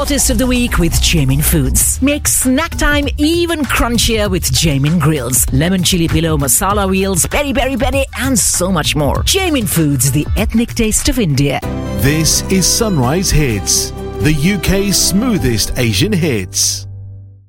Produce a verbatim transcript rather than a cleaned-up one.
hottest of the week with Jamin Foods. Make snack time even crunchier with Jamin Grills, lemon chili pillow, masala wheels, peri peri peri, and so much more. Jamin Foods, the ethnic taste of India. This is Sunrise Hits, the U K's smoothest Asian hits.